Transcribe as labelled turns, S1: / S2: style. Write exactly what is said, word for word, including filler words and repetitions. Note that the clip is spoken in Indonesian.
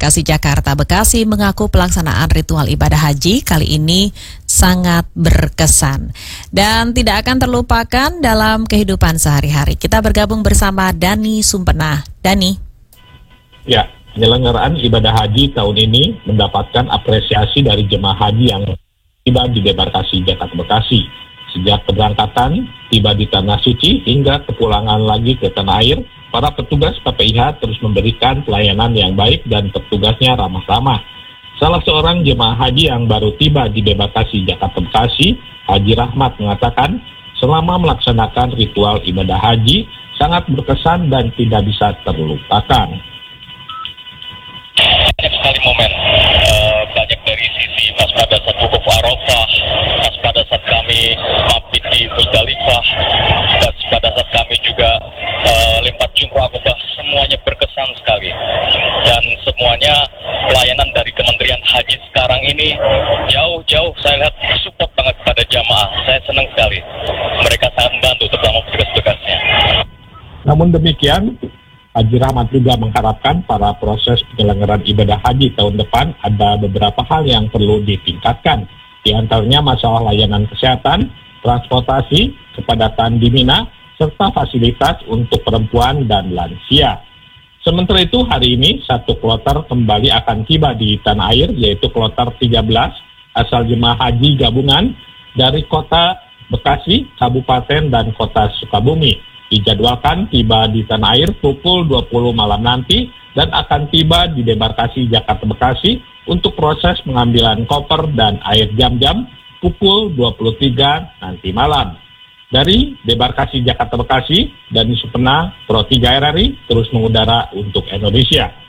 S1: Debarkasi Jakarta Bekasi mengaku pelaksanaan ritual ibadah haji kali ini sangat berkesan dan tidak akan terlupakan dalam kehidupan sehari-hari. Kita bergabung bersama Dani Sumpenah. Dani.
S2: Ya, penyelenggaraan ibadah haji tahun ini mendapatkan apresiasi dari jemaah haji yang tiba di Debarkasi Jakarta Bekasi. Sejak keberangkatan, tiba di Tanah Suci hingga kepulangan lagi ke tanah air, para petugas P P I H terus memberikan pelayanan yang baik dan petugasnya ramah-ramah. Salah seorang jemaah haji yang baru tiba di Debarkasi Jakarta Bekasi, Haji Rahmat mengatakan, selama melaksanakan ritual ibadah haji sangat berkesan dan tidak bisa terlupakan.
S3: Banyak sekali momen, uh, banyak dari sisi pas pada saat wukuf Arafah, pas pada saat kami mabit di Musdalifah, pas pada saat kami juga uh, lempar jumrah akobah, semuanya berkesan sekali. Dan semuanya pelayanan dari Kementerian Haji sekarang ini jauh-jauh saya lihat support banget pada jamaah. Saya senang sekali. Mereka sangat membantu, terutama petugas-petugasnya.
S2: Namun demikian, Haji Rahmat juga mengharapkan pada proses penyelenggaraan ibadah haji tahun depan ada beberapa hal yang perlu ditingkatkan. Di antaranya masalah layanan kesehatan, transportasi, kepadatan di Mina, serta fasilitas untuk perempuan dan lansia. Sementara itu hari ini satu kloter kembali akan tiba di tanah air, yaitu kloter tiga belas asal jemaah haji gabungan dari kota Bekasi, Kabupaten, dan kota Sukabumi. Dijadwalkan tiba di tanah air pukul dua puluh malam nanti dan akan tiba di Debarkasi Jakarta Bekasi untuk proses pengambilan koper dan air jam-jam pukul dua puluh tiga nanti malam. Dari Debarkasi Jakarta Bekasi, Dani Sumpenah, Pro tiga R R I terus mengudara untuk Indonesia.